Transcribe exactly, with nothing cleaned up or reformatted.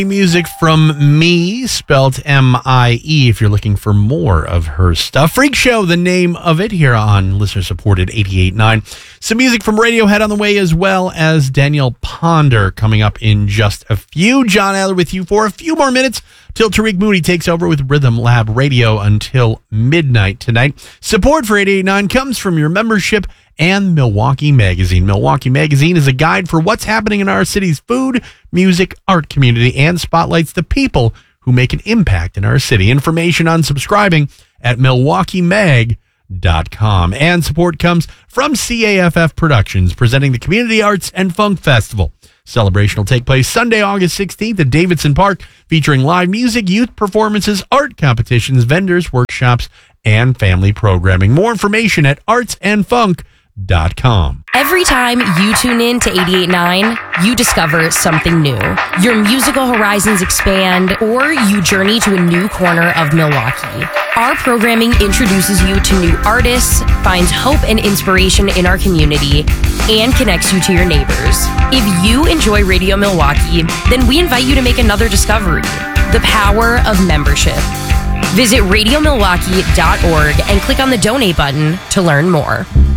Music from Me, spelled M I E, if you're looking for more of her stuff. Freak Show, the name of it, here on listener-supported eighty-eight point nine. Some music from Radiohead on the way, as well as Daniel Ponder coming up in just a few. John Adler with you for a few more minutes till Tariq Moody takes over with Rhythm Lab Radio until midnight tonight. Support for eighty-eight point nine comes from your membership and Milwaukee Magazine. Milwaukee Magazine is a guide for what's happening in our city's food, music, art community, and spotlights the people who make an impact in our city. Information on subscribing at milwaukee mag dot com. And support comes from C A F F Productions, presenting the Community Arts and Funk Festival. Celebration will take place Sunday, August sixteenth at Davidson Park, featuring live music, youth performances, art competitions, vendors, workshops, and family programming. More information at arts and funk dot com. Every time you tune in to eighty-eight point nine, you discover something new. Your musical horizons expand, or you journey to a new corner of Milwaukee. Our programming introduces you to new artists, finds hope and inspiration in our community, and connects you to your neighbors. If you enjoy Radio Milwaukee, then we invite you to make another discovery: the power of membership. Visit radio milwaukee dot org and click on the donate button to learn more.